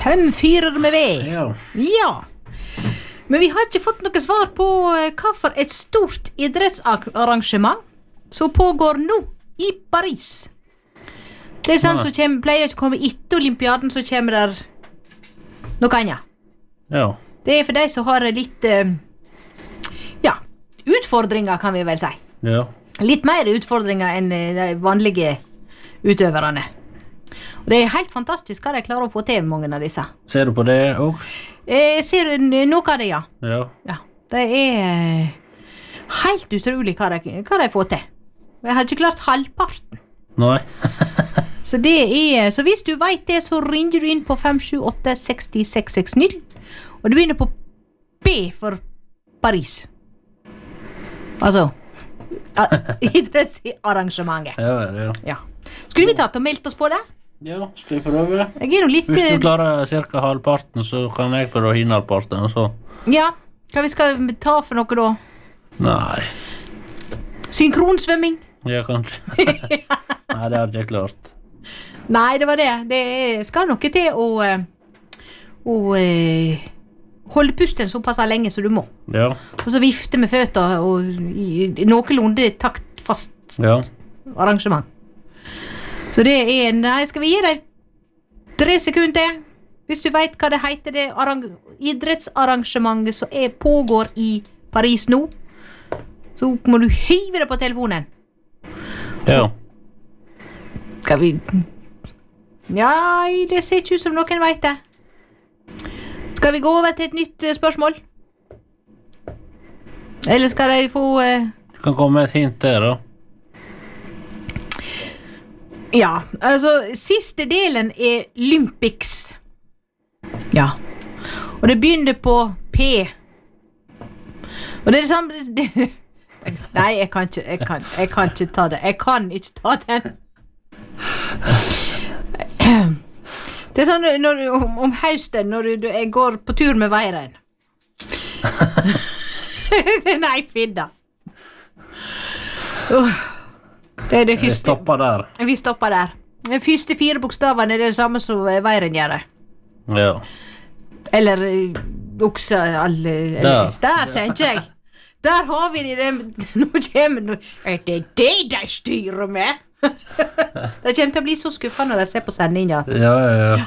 5-4 med ved. Ja. Ja. Men vi har ikke fått noe svar på hva for et stort idrettsarrangement som pågår nå i Paris. Det sånn som pleier ikke å komme etter olympiaden, så kommer der noe annet. Ja. Det for de som har litt, utfordringer, kan vi vel si. Ja. Litt mer utfordringer enn de vanlige utøverne. Og det helt fantastisk hva de klarer å få til, mange av disse. Ser du på det også? Ser du noe av det, ja. Ja. Det helt utrolig hva de får til. Jeg har ikke klart halvparten. Nei. Så hvis du vet det, så ringer du inn på 578-6660, og du begynner på B for Paris. Altså idrettsarrangementet. Ja. Skulle vi tatt og meldt oss på det? Ja, skal vi prøve? Jeg noe litt... Hvis du klarer cirka halvparten, så kan jeg prøve å hinne halvparten, så... Ja, hva vi skal ta for noe da? Nei. Synkronsvømming? Ja, kanskje. Nei, det har jeg ikke klart. Nei, det var det. Det skal noe til å holde pusten såpass lenge som du må. Ja. Og så vifte med føtter og noenlunde taktfast arrangement. Så det nei, skal vi gi deg 3 sekunder hvis du vet hva det heter, det idrettsarrangementet som pågår i Paris nå, så må du hive det på telefonen. Ja. Skal vi... Ja, det ser ikke ut som noen vet det. Skal vi gå over til et nytt spørsmål? Eller skal de få... Du kan komme med et hint der, da. Ja, altså, siste delen Olympics. Ja. Og det begynner på P. Og det det samme... Nei, jeg kan ikke ta det. Jeg kan ikke ta den. Det sånn om høsten, når jeg går på tur med veiren. Nei, fidda. Det det første... Vi stopper der. De første 4 bokstavene det samme som veiren gjør. Ja. Eller oksa, der tenker jeg. Der har vi det. Nå kommer det de styrer med. Det kommer til å bli så skuffende når de ser på sendingen. Ja.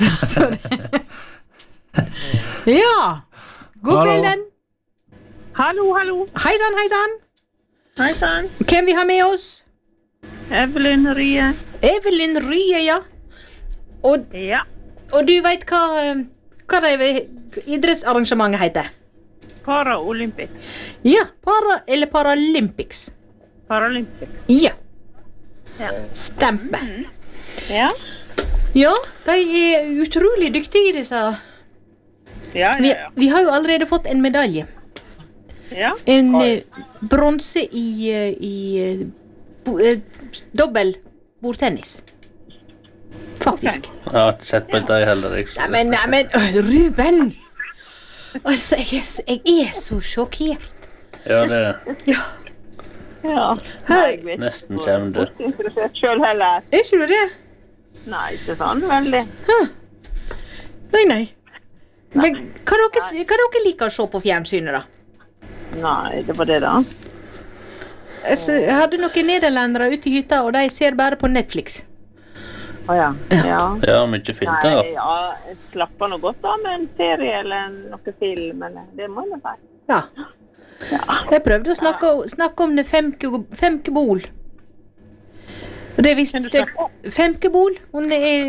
Ja. God kvelden. Hallo. Hei sann. Hvem vi har med oss? Evelyn Rye. Evelyn Rye, ja. Og du vet hva det idrettsarrangementet heter? Paralympics. Ja, Paralympics. Paralympics. Ja. Stempe. Ja. Ja, de utrolig dyktige disse. Ja. Vi har jo allerede fått en medalje. Ja. En bronse i dobbel bordtennis. Faktisk. Jeg har ikke sett på det heller, ikke. Nei, men Ruben! Altså, jeg så sjokkert. Ja, det... Ja. Nesten kommer du. Jeg er interessert selv heller. Ikke du det? Nei, ikke sånn veldig. Nei. Men hva dere liker å se på fjernsynet, da? Nei, det var det da. Jeg hadde noen nederlendere ute i hytta, og de ser bare på Netflix. Ja, mye fint da. Nei, jeg slapper noe godt da med en serie eller noe film, eller det må jeg si. Ja. Jeg prøvde å snakke om det Femke-Bol. Og det visste Femke-Bol. Hun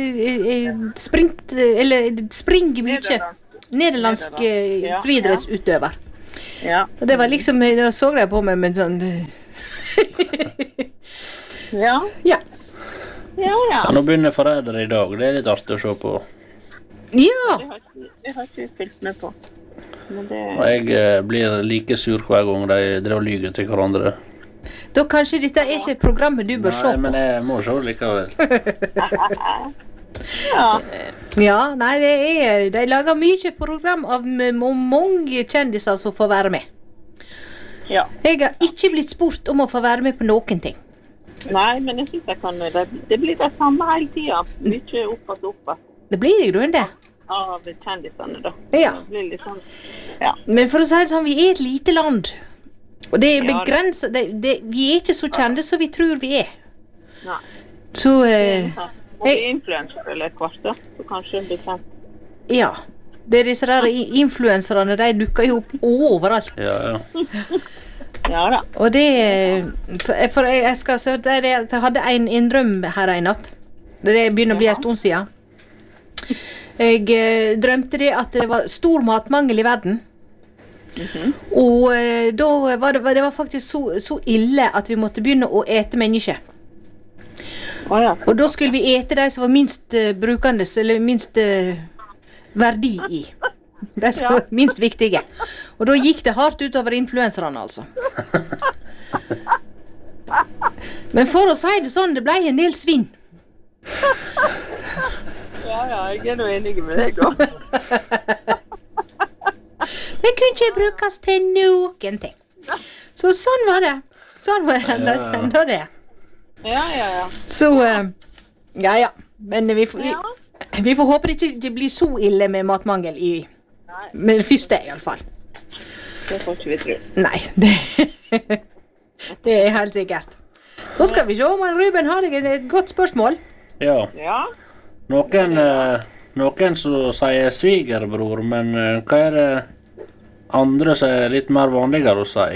springer mye. Nederlandsk friidrettsutøver. Ja. Og det var liksom, da så jeg på meg med sånn... Ja. Nå begynner Forræder i dag, det litt artig å se på. Ja. Det har ikke spilt med på. Men det... Og jeg blir like sur hver gang de drev og lyger til hverandre. Da kanskje dette ikke et programmet du bør se på. Nei, men jeg må se likevel. Ja, nei, de lager mye program av mange kjendiser som får være med. Ja. Jeg har ikke blitt spurt om å få være med på noen ting. Nei, men jeg synes det blir det samme hele tiden. Mye oppåt. Det blir i grunnen det. av kjendisene da. Ja. Det blir litt sånn, ja. Men for å si det sånn, vi er et lite land. Og det er Ja, begrenset, vi er ikke så kjente som vi tror vi er. Nei. Så, Og vi influenser eller et kvart da, så kanskje det blir kjent. ja. Det er disse der influenserne, de dukker jo opp overalt. Ja. Ja da. Og det, for jeg skal så jeg hadde en drøm her en natt. Det begynner å bli en stund siden. Jeg drømte det at det var stor matmangel i verden. Og da var det var faktisk så ille at vi måtte begynne å ete mennesker. Ja. Og da skulle vi ete de som var minst brukandes, eller minst verdi i. De som var minst viktige. Og da gikk det hardt utover influenserne, altså. Men for å si det sånn, det ble en del svinn. Ja, jeg er nå enig med deg også. Det kunne ikke brukes til noen ting. Så sånn var det. Sånn var det enda det. Ja. Så, ja. Men vi får håpe det ikke blir så ille med matmangel med det første i alle fall. Det får ikke vi tro. Nei, det er helt sikkert. Så skal vi se om Ruben har et godt spørsmål. Ja. Ja. Noen som sier svigerbror, men hva er det andre som er litt mer vanligere å si?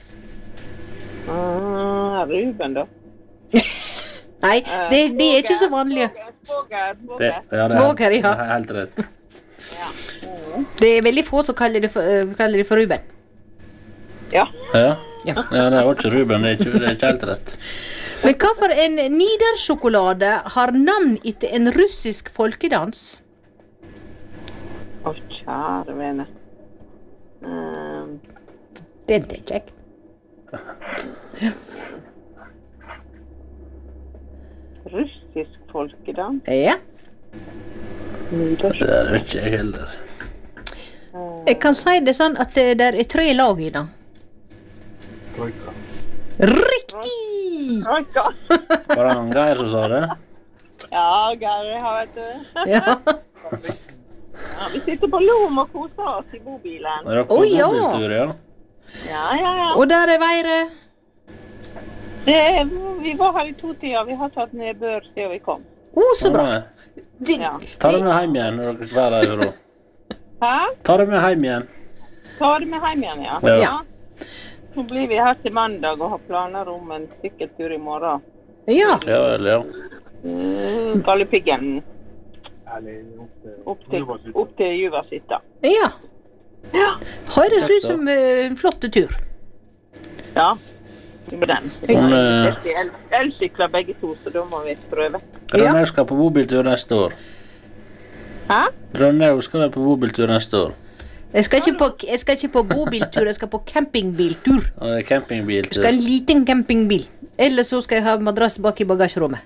Ruben da. Nei, det er ikke så vanlig. Svoger. Svoger, ja. Det er helt rett. Det er veldig få som kaller det for Ruben. Ja. Ja, det var ikke Ruben, det er ikke helt rett. Men hva for en nidersjokolade har navn etter en russisk folkedans? Å, kjære vene. Den tenker jeg. Russisk folkedans. Ja. Det er ikke jeg heller. Jeg kan si det sånn at det er 3 lag i den. Riktig! Troika. Var det han Geir som sa det? Ja, Gary har vet du. Ja. Ja, vi sitter på Lom og koser oss i bobilen. Er dere på ja. bobiltur, ja? Ja. Og der er været. Vi var her i 2-tida. Vi har tatt nedbør siden vi kom. Så bra. Nei. Ja. Ta det med hjem igjen når dere er der, da. Hæ? Ta det med hjem igjen. Ta det med hjem igjen, ja. Ja. Så blir vi her til mandag og har planer om en sykkeltur i morgen. Ja. Ja, vel, ja. Gallepiggen. Opp til Juvasita. Ja. Høres ut som en flott tur. Ja. Med den. Det er elsykler begge to, så da må vi prøve. Rønnaug skal på bobiltur neste år. Hæ? Rønnaug skal være på bobiltur neste år. Jeg skal ikke på bobiltur, jeg skal på campingbiltur. Og det er campingbiltur. Jeg skal ha en liten campingbil. Ellers så skal jeg ha madrass bak i bagasjerommet.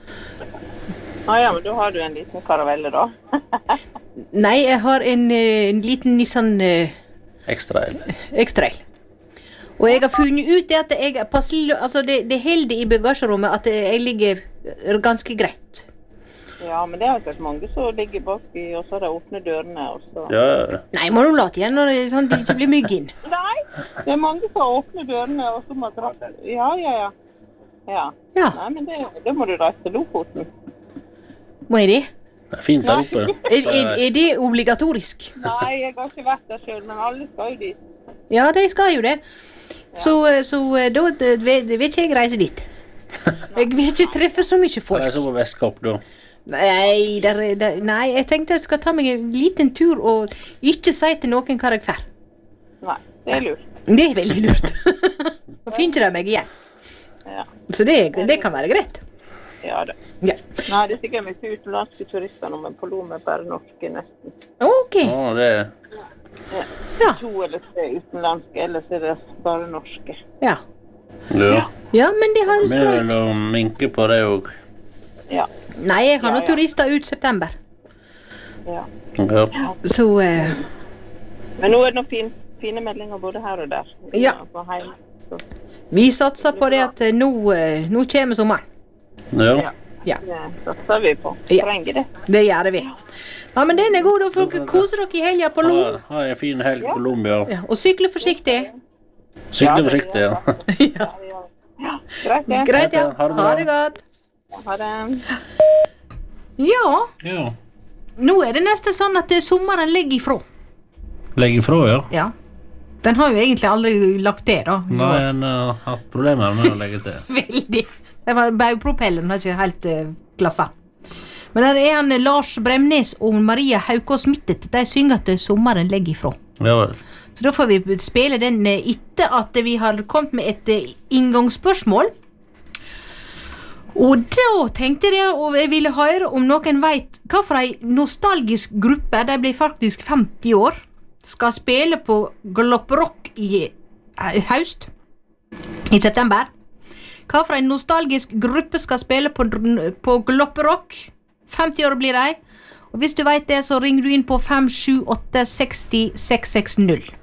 Ja, men da har du en liten karavelle da. Nei, jeg har en liten Nissan X-Trail. X-Trail. Og jeg har funnet ut det at jeg passelig, altså det heldig i bagasjerommet at jeg ligger ganske greit. Ja, men det har jeg sett mange som ligger bak i, og så har de åpnet dørene, og så... Ja. Nei, må du late igjen når det, sånn, det ikke blir mygg inn. Nei, det er mange som har åpnet dørene, og så må dra... Ja. Ja. Nei, men det må du reise til Lofoten. Må jeg det? Det er fint der oppe. Er det obligatorisk? Nei, jeg har ikke vært der selv, men alle skal jo dit. Ja, de skal jo det. Så da vil ikke jeg reise dit. Jeg vil ikke treffe så mye folk. Det er så på Vestkapp da. Nei, nei, jeg tenkte jeg skal ta meg en liten tur og ikke si til noen hva jeg fer. Nei, det er lurt. Det er veldig lurt. Da finner de meg igjen. Ja. Så det kan være greit. Ja da. Ja. Nei, det er sikkert mye utenlandske turister nå, men på Lom er bare norske nesten. Ok. Det Ja. 2 eller 3 utenlandske, ellers er det bare norske. Ja. Ja. Ja, men det har Vi bra ut. vil minke på det også. Ja. Nei, jeg har noen turister ut september. Ja. Ja. Så, Men nå er det noen fine meldinger både her og der. Ja. På heim, så. vi satser på det at nå kommer sommeren. Ja. Ja. Det satser vi på. Ja. Trenger det. Det gjør vi. Ja, men den er god, da får dere kose dere I helga på Lom. Ha en fin helg på Colombia. Ja, og sykle forsiktig. Sykle forsiktig, ja. Ja, greit det. Greit, ja. Ha det bra. Ha det godt. Ha det. Ja, Ja. nå er det nesten sånn at sommeren legger ifra. Legg ifra, ja. Ja. Den har jo egentlig aldri lagt til, da. Nei, en har hatt problemer med å legge til. Veldig. Det var baugpropellen har ikke helt klaffet. Men der er han Lars Bremnes og Maria Haukås Mittet. De synger at sommeren legger ifra. Ja vel. Så da får vi spille den etter at vi har kommet med et inngangsspørsmål. Og da tenkte jeg, og jeg ville høre om noen vet hva for en nostalgisk gruppe, de blir faktisk 50 år, skal spille på Glopperock I høst, I september. Hva for en nostalgisk gruppe skal spille på Glopperock? 50 år blir de. Og hvis du vet det, så ringer du inn på 578 60 660.